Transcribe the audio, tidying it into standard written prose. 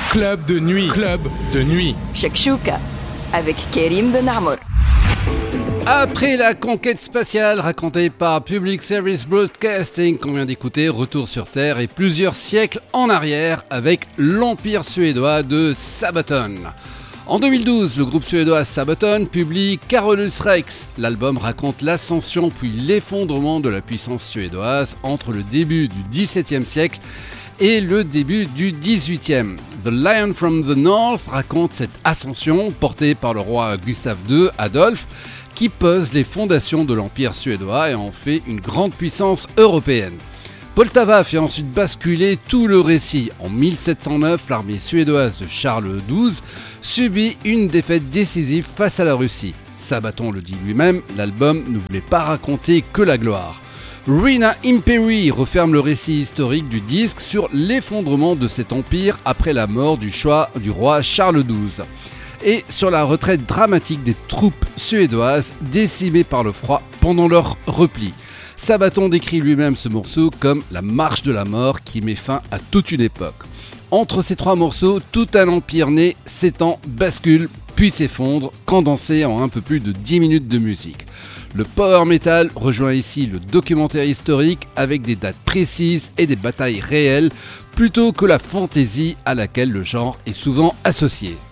Club de nuit. Club de nuit. Shakshuka avec Karim Ben Amour. Après la conquête spatiale racontée par Public Service Broadcasting qu'on vient d'écouter, retour sur Terre et plusieurs siècles en arrière avec l'Empire suédois de Sabaton. En 2012, le groupe suédois Sabaton publie Carolus Rex. L'album raconte l'ascension puis l'effondrement de la puissance suédoise entre le début du XVIIe siècle et le début du XVIIIe. The Lion from the North raconte cette ascension portée par le roi Gustave II Adolphe qui pose les fondations de l'Empire suédois et en fait une grande puissance européenne. Poltava fait ensuite basculer tout le récit. En 1709, l'armée suédoise de Charles XII subit une défaite décisive face à la Russie. Sabaton le dit lui-même, l'album ne voulait pas raconter que la gloire. Rina Imperi referme le récit historique du disque sur l'effondrement de cet empire après la mort du roi Charles XII et sur la retraite dramatique des troupes suédoises décimées par le froid pendant leur repli. Sabaton décrit lui-même ce morceau comme la marche de la mort qui met fin à toute une époque. Entre ces trois morceaux, tout un empire né s'étend, bascule, puis s'effondre, condensé en un peu plus de 10 minutes de musique. Le power metal rejoint ici le documentaire historique avec des dates précises et des batailles réelles, plutôt que la fantaisie à laquelle le genre est souvent associé.